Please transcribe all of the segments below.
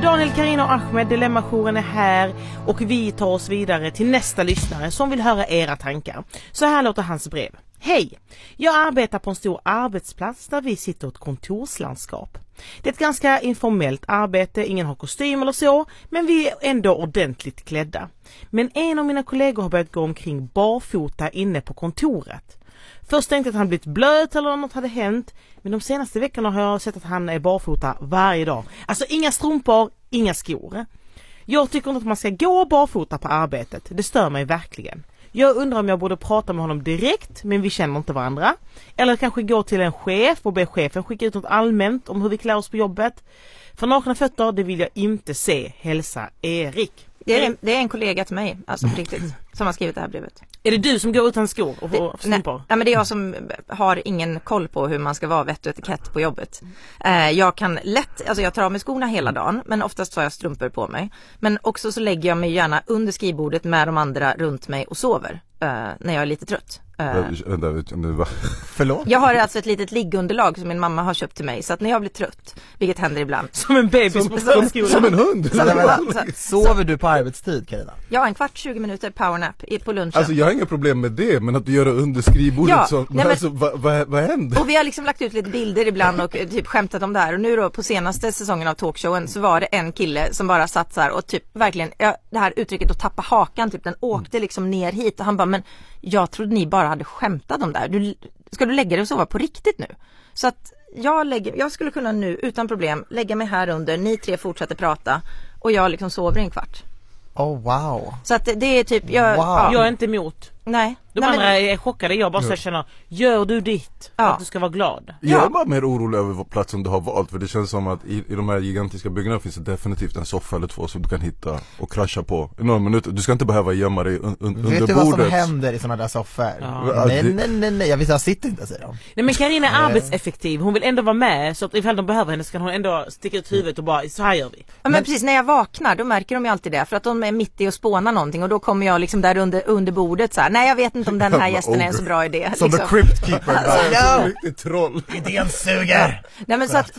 Daniel, Carina och Ahmed, Dilemmajouren är här och vi tar oss vidare till nästa lyssnare som vill höra era tankar. Så här låter hans brev. Hej, jag arbetar på en stor arbetsplats där vi sitter i ett kontorslandskap. Det är ett ganska informellt arbete, ingen har kostym eller så, men vi är ändå ordentligt klädda. Men en av mina kollegor har börjat gå omkring barfota inne på kontoret. Först tänkte jag att han blivit blöt eller något hade hänt, men de senaste veckorna har jag sett att han är barfota varje dag. Alltså inga strumpor, inga skor. Jag tycker inte att man ska gå barfota på arbetet, det stör mig verkligen. Jag undrar om jag borde prata med honom direkt, men vi känner inte varandra. Eller kanske gå till en chef och be chefen skicka ut något allmänt om hur vi klär oss på jobbet. För nakna fötter, det vill jag inte se. Hälsa Erik. Det är en kollega till mig, alltså på riktigt, som har skrivit det här brevet. Är det du som går utan skor och får strumpor? Nej, men det är jag som har ingen koll på hur man ska vara vett och etikett på jobbet. Jag kan lätt, alltså jag tar av mig skorna hela dagen, men oftast har jag strumpor på mig. Men också så lägger jag mig gärna under skrivbordet med de andra runt mig och sover när jag är lite trött. Förlåt? Jag har alltså ett litet liggunderlag som min mamma har köpt till mig, så att när jag blir trött, vilket händer ibland. Som en baby som en hund. Sover du på arbetstid, Carina? Ja, en kvart, 20 minuter powernap på lunchen. Alltså jag har inga problem med det, men att du gör det under skrivbordet, ja, så, nej, alltså, vad händer? Och vi har liksom lagt ut lite bilder ibland och typ skämtat om det här. Och nu då på senaste säsongen av talkshowen så var det en kille som bara satt så här och typ verkligen, det här uttrycket att tappa hakan, typ den åkte liksom ner hit. Och han bara, men jag trodde ni bara hade skämtat om det här. Ska du lägga dig och sova på riktigt nu? Så att jag skulle kunna nu utan problem lägga mig här under, ni tre fortsätter prata och jag liksom sover en kvart. Oh wow. Så att det är typ jag är inte emot. Nej. De andra är chockade. Jag bara så känner, gör du ditt för att du ska vara glad? Jag är bara mer orolig över platsen du har valt. För det känns som att i de här gigantiska byggnaderna finns det definitivt en soffa eller två som du kan hitta och krascha på i några minuter. Du ska inte behöva gömma dig under bordet. Vet du vad som händer i sådana där soffor? Ja. Nej, jag sitter inte, säger de. Nej, men Carina är arbetseffektiv. Hon vill ändå vara med, så att ifall de behöver henne så kan hon ändå sticka ut huvudet och bara, så här gör vi. Ja, men precis, när jag vaknar då märker de ju alltid det. För att de är mitt i att spåna någonting och då kommer jag liksom där under bordet så här. Nej, jag vet inte om den här gästen är en så bra idé. Som liksom. The Crypt Keeper. Riktigt troll. Idén suger. Nej, men så att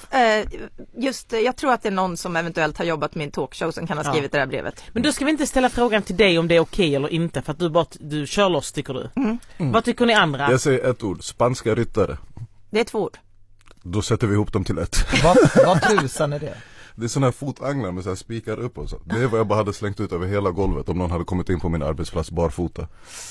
jag tror att det är någon som eventuellt har jobbat med en talkshow som kan ha skrivit det här brevet. Men då ska vi inte ställa frågan till dig om det är okej eller inte, för att du kör loss, tycker du. Vad tycker ni andra? Jag säger ett ord, spanska ryttare. Det är 2 ord. Då sätter vi ihop dem till ett. Vad tusan är det? Det är sådana här fotanglar med så här spikar upp och så. Det är vad jag bara hade slängt ut över hela golvet om någon hade kommit in på min arbetsplats barfota.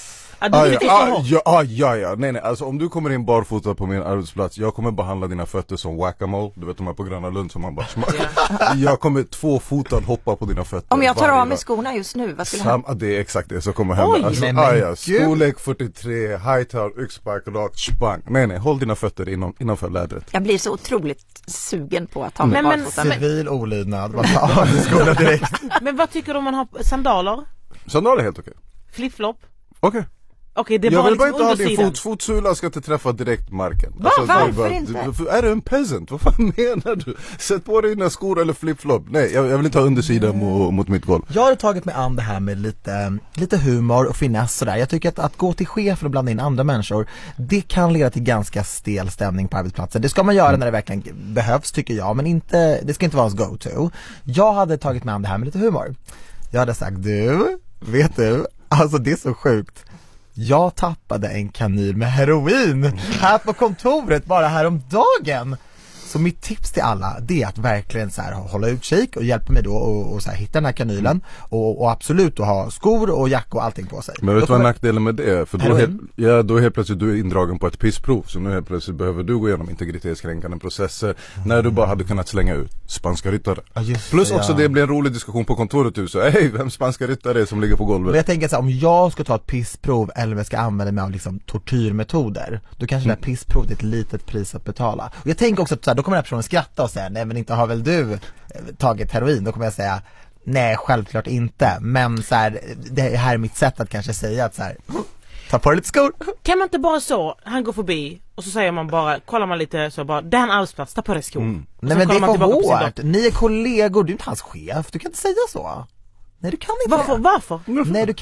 Nej, alltså om du kommer in barfota på min arbetsplats, jag kommer behandla dina fötter som whack-a-mole. Du vet de här på Gröna Lund som man bara jag kommer 2-fotad hoppa på dina fötter. Om jag tar av mig skorna just nu, vad skulle hända? Det är exakt det som kommer hända. Storlek 43, high-tail, yxspark, rakt, spang. Nej, håll dina fötter innanför lädret. Jag blir så otroligt sugen på att ta mig barfota. Civil olydnad, bara ta av dig skorna direkt. Men vad tycker du om man har sandaler? Sandaler är helt okej. Flip-flop? Okej, det är jag bara vill bara liksom inte ha din fotsula ska inte träffa direkt marken. Varför inte? Är du en peasant? Vad fan menar du? Sätt på dig dina skor eller flip-flop. Nej, jag vill inte ha undersidan mot mitt golv. Jag har tagit mig an det här med lite humor och finess sådär. Jag tycker att gå till chefen och blanda in andra människor, det kan leda till ganska stel stämning på arbetsplatsen. Det ska man göra när det verkligen behövs, tycker jag. Men det ska inte vara ens go-to. Jag hade tagit mig an det här med lite humor. Jag hade sagt, vet du, alltså det är så sjukt. Jag tappade en kanyl med heroin här på kontoret bara häromdagen. Så mitt tips till alla, det är att verkligen så här, hålla utkik och hjälpa mig då och så här, hitta den här kanylen och absolut att ha skor och jacka och allting på sig. Men vet du vad nackdelen med det? För då helt plötsligt du är indragen på ett pissprov, så nu helt plötsligt behöver du gå igenom integritetskränkande processer när du bara hade kunnat slänga ut spanska ryttare. Plus också det blir en rolig diskussion på kontoret du så vem spanska ryttare är som ligger på golvet. Men jag tänker så här, om jag ska ta ett pissprov eller om jag ska använda mig av liksom tortyrmetoder, då kanske det här pissprovet är ett litet pris att betala. Och jag tänker också att så här, då kommer den här personen skratta och säga, nej men inte har väl du tagit heroin? Då kommer jag säga, nej självklart inte. Men så här, det här är mitt sätt att kanske säga att så här, ta på dig lite skor. Kan man inte bara så, han går förbi och så säger man bara, kollar man lite så bara, det är en arbetsplats, ta på dig skor. Nej men det är för hårt. Ni är kollegor, du är inte hans chef. Du kan inte säga så. Nej, du kan inte. Varför? Nej, du